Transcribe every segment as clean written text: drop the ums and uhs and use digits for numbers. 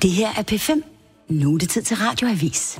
Det her er P5. Nu er det tid til Radioavis.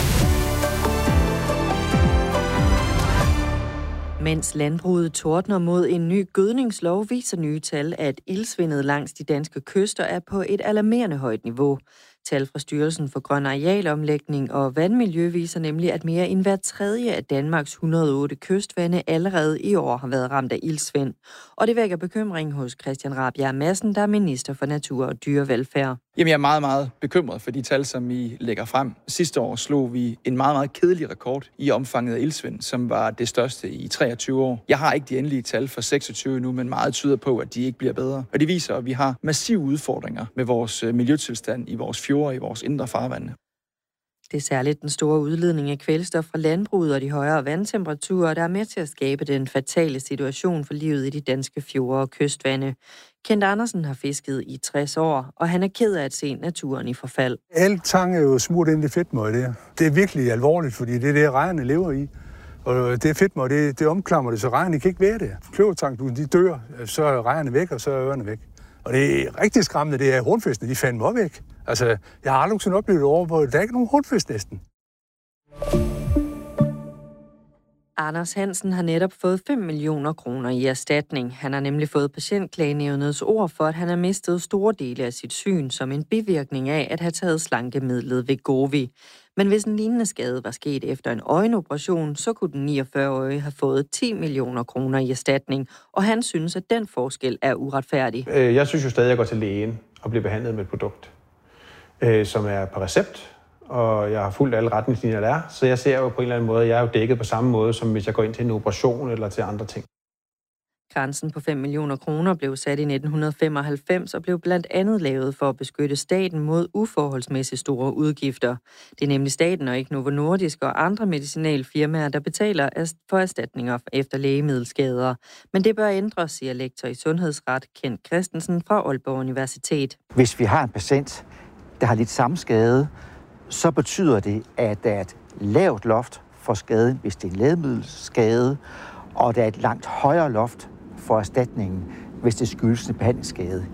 Mens landbruget tordner mod en ny gødningslov, viser nye tal, at iltsvindet langs de danske kyster er på et alarmerende højt niveau. Tal fra Styrelsen for Grøn Arealomlægning og Vandmiljø viser nemlig, at mere end hver tredje af Danmarks 108 kystvande allerede i år har været ramt af iltsvind. Og det vækker bekymring hos Christian Rabjerg Madsen, der er minister for natur og dyrevelfærd. Jamen, jeg er meget, meget bekymret for de tal, som I lægger frem. Sidste år slog vi en meget, meget kedelig rekord i omfanget af iltsvind, som var det største i 23 år. Jeg har ikke de endelige tal for 26 nu, men meget tyder på, at de ikke bliver bedre. Og det viser, at vi har massive udfordringer med vores miljøtilstand i vores fjorde og i vores indre farvande. Det er særligt den store udledning af kvælstof fra landbruget og de højere vandtemperaturer, der er med til at skabe den fatale situation for livet i de danske fjorde og kystvande. Kent Andersen har fisket i 60 år, og han er ked af at se naturen i forfald. Al tang er jo smurt ind i fedtmøg der. Det er virkelig alvorligt, fordi det er det, rejerne lever i. Og det fedtmøg, det omklamrer det, så rejerne kan ikke være der. Kløvertangdugen, de dør, så er rejerne væk, og så er ørerne væk. Og det er rigtig skræmmende, det er hornfiskene, de fandt mig væk. Altså, jeg har aldrig sådan oplevet over, hvor der er ikke nogen hornfisk næsten. Anders Hansen har netop fået 5 millioner kroner i erstatning. Han har nemlig fået Patientklagenævnets ord for, at han har mistet store dele af sit syn som en bivirkning af at have taget slankemidlet Wegovy. Men hvis en lignende skade var sket efter en øjenoperation, så kunne den 49-årige have fået 10 millioner kroner i erstatning, og han synes, at den forskel er uretfærdig. Jeg synes jo stadig, at jeg går til lægen og bliver behandlet med et produkt, som er på recept, og jeg har fulgt alle retningslinjer, der er, så jeg ser jo på en eller anden måde, at jeg er jo dækket på samme måde, som hvis jeg går ind til en operation eller til andre ting. Grænsen på 5 millioner kroner blev sat i 1995 og blev blandt andet lavet for at beskytte staten mod uforholdsmæssigt store udgifter. Det er nemlig staten og ikke Novo Nordisk og andre medicinalfirmaer, der betaler for erstatninger efter lægemiddelskader. Men det bør ændres, siger lektor i sundhedsret Kent Christensen fra Aalborg Universitet. Hvis vi har en patient, der har lidt samme skade, så betyder det, at der er et lavt loft for skaden, hvis det er en lægemiddelskade, og der er et langt højere loft for erstatningen, hvis det skyldes en behandlingsskade.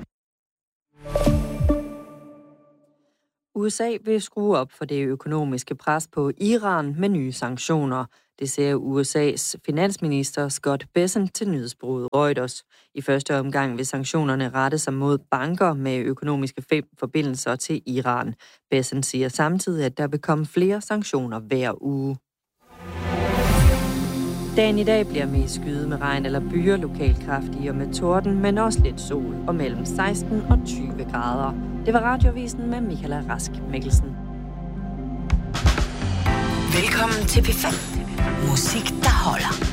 USA vil skrue op for det økonomiske pres på Iran med nye sanktioner. Det siger USA's finansminister Scott Bessent til nyhedsbureauet Reuters. I første omgang vil sanktionerne rette sig mod banker med økonomiske forbindelser til Iran. Bessent siger samtidig, at der vil komme flere sanktioner hver uge. Dagen i dag bliver mest skyet med regn eller byer, lokalt kraftige og med torden, men også lidt sol og mellem 16 og 20 grader. Det var Radioavisen med Michaela Rask Mikkelsen. Velkommen til P5. Musik, der holder.